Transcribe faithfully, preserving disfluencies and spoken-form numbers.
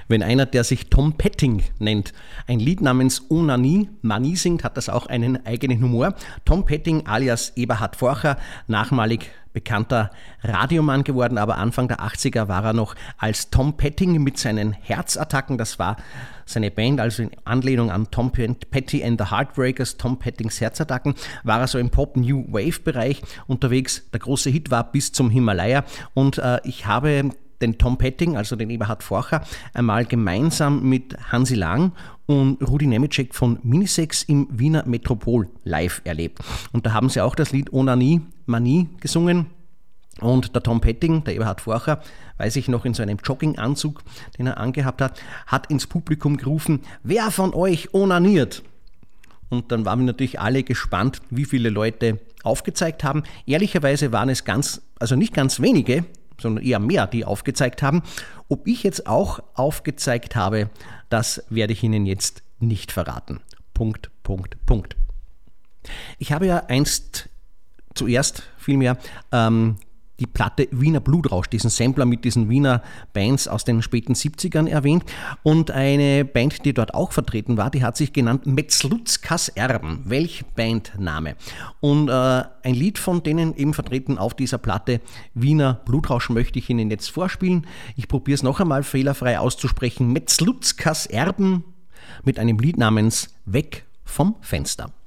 Wenn einer, der sich Tom Petting nennt, ein Lied namens Onanie, Manie singt, hat das auch einen eigenen Humor. Tom Petting alias Eberhard Forcher, nachmalig bekannter Radiomann geworden, aber Anfang der achtziger war er noch als Tom Petting mit seinen Herzattacken. Das war seine Band, also in Anlehnung an Tom Petty and the Heartbreakers, Tom Pettings Herzattacken, war er so im Pop-New-Wave-Bereich unterwegs. Der große Hit war Bis zum Himalaya und äh, ich habe den Tom Petting, also den Eberhard Forcher, einmal gemeinsam mit Hansi Lang und Rudi Nemeczek von Minisex im Wiener Metropol live erlebt. Und da haben sie auch das Lied Onanie, Manie gesungen. Und der Tom Petting, der Eberhard Forcher, weiß ich noch, in so einem Jogginganzug, den er angehabt hat, hat ins Publikum gerufen, wer von euch onaniert? Und dann waren wir natürlich alle gespannt, wie viele Leute aufgezeigt haben. Ehrlicherweise waren es ganz, also nicht ganz wenige, sondern eher mehr, die aufgezeigt haben. Ob ich jetzt auch aufgezeigt habe, das werde ich Ihnen jetzt nicht verraten. Punkt, Punkt, Punkt. Ich habe ja einst zuerst vielmehr ähm, die Platte Wiener Blutrausch, diesen Sampler mit diesen Wiener Bands aus den späten siebzigern erwähnt. Und eine Band, die dort auch vertreten war, die hat sich genannt Metzlutzkas Erben. Welch Bandname. Und äh, ein Lied von denen eben vertreten auf dieser Platte Wiener Blutrausch möchte ich Ihnen jetzt vorspielen. Ich probiere es noch einmal fehlerfrei auszusprechen. Metzlutzkas Erben mit einem Lied namens Weg vom Fenster.